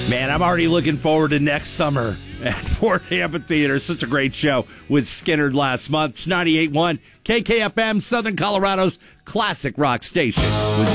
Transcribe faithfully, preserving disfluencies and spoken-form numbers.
Man, I'm already looking forward to next summer at Ford Amphitheater. Such a great show with Skynyrd last month. It's ninety-eight point one K K F M, Southern Colorado's classic rock station with